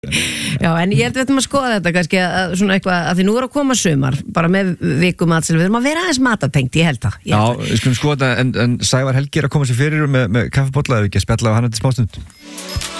Já, en ég held við ættum að skoða þetta kannski að svona eitthvað, að því nú að koma sumar bara með vikumatsel, við erum að vera aðeins matatengt, ég held það. Já, við skulum skoða þetta, en Sævar Helgi að koma sér fyrir með kaffibolla ef ekki að spjalla á hann eftir smástund.